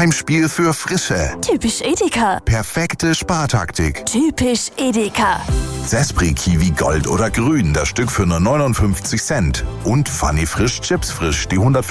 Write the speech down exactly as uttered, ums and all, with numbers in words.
Heimspiel für Frische. Typisch Edeka. Perfekte Spartaktik. Typisch Edeka. Zespri Kiwi Gold oder Grün, das Stück für nur neunundfünfzig Cent. Und Funny Frisch Chips Frisch, die hundert